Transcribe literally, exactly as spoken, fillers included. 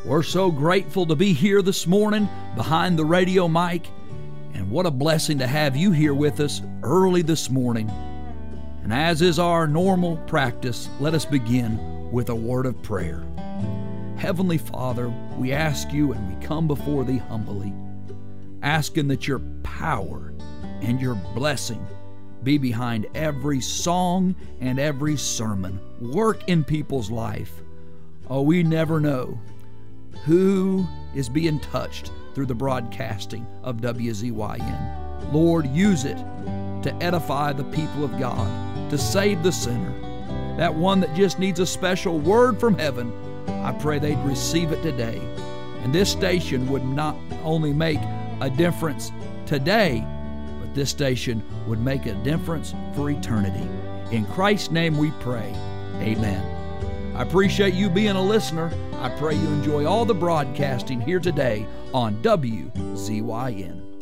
We're so grateful to be here this morning behind the radio mic, and what a blessing to have you here with us early this morning. And as is our normal practice, let us begin with a word of prayer. Heavenly Father, we ask you and we come before thee humbly, asking that your power and your blessing be behind every song and every sermon. Work in people's life. Oh, we never know who is being touched through the broadcasting of W Z Y N. Lord, use it to edify the people of God, to save the sinner, that one that just needs a special word from heaven. I pray they'd receive it today. And this station would not only make a difference today, but this station would make a difference for eternity. In Christ's name we pray. Amen. I appreciate you being a listener. I pray you enjoy all the broadcasting here today on W Z Y N.